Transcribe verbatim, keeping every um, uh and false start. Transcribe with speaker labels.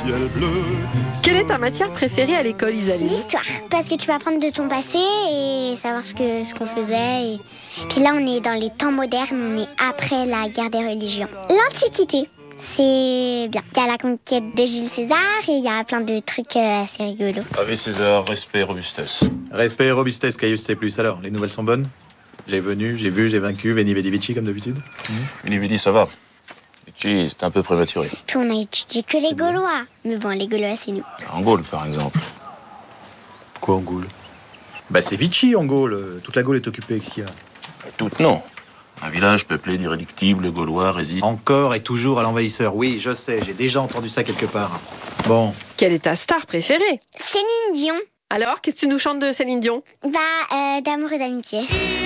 Speaker 1: ciel bleu.
Speaker 2: Quelle est ta matière préférée à l'école, Isaline?
Speaker 3: L'histoire, parce que tu peux apprendre de ton passé et savoir ce que ce qu'on faisait. Et... Puis là, on est dans les temps modernes, on est après la guerre des religions. L'Antiquité, c'est bien. Il y a la conquête de Jules César et il y a plein de trucs euh, assez rigolos.
Speaker 4: Ave César, respect et robustesse.
Speaker 5: Respect et robustesse, Caius C plus. Alors, les nouvelles sont bonnes? J'ai venu, j'ai vu, j'ai vaincu, veni vidi vici comme d'habitude.
Speaker 4: Mmh. Veni vidi, ça va. Vici, c'est un peu prématuré.
Speaker 3: Puis on a étudié que les Gaulois. Mais bon, les Gaulois, c'est nous.
Speaker 4: En Gaule, par exemple.
Speaker 5: Quoi en Gaule? Bah c'est Vichy en Gaule. Toute la Gaule est occupée, qu'est-ce qu'il y a?
Speaker 4: Toute non. Un village peuplé d'irréductibles Gaulois résiste.
Speaker 5: Encore et toujours à l'envahisseur. Oui, je sais, j'ai déjà entendu ça quelque part. Bon.
Speaker 2: Quelle est ta star préférée?
Speaker 3: Céline Dion.
Speaker 2: Alors, qu'est-ce que tu nous chantes de Céline Dion?
Speaker 3: Bah, euh, d'amour et d'amitié.